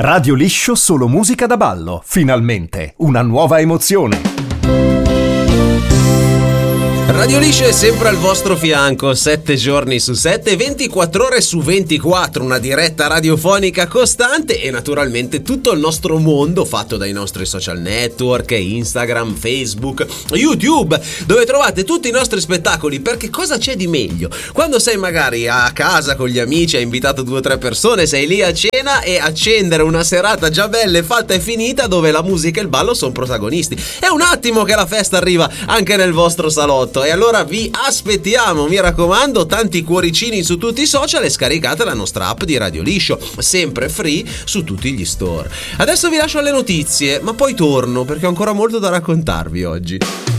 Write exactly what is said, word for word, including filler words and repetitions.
Radio Liscio, solo musica da ballo. Finalmente, una nuova emozione. Radio Liscio è sempre al vostro fianco, sette giorni su sette, ventiquattro ore su ventiquattro, una diretta radiofonica costante e naturalmente tutto il nostro mondo fatto dai nostri social network, Instagram, Facebook, YouTube, dove trovate tutti i nostri spettacoli, perché cosa c'è di meglio? Quando sei magari a casa con gli amici, hai invitato due o tre persone, sei lì a cena e accendere una serata già bella e fatta e finita dove la musica e il ballo sono protagonisti. È un attimo che la festa arriva anche nel vostro salotto. E allora vi aspettiamo, mi raccomando, tanti cuoricini su tutti i social e scaricate la nostra app di Radio Liscio, sempre free su tutti gli store. Adesso vi lascio alle notizie, ma poi torno perché ho ancora molto da raccontarvi oggi.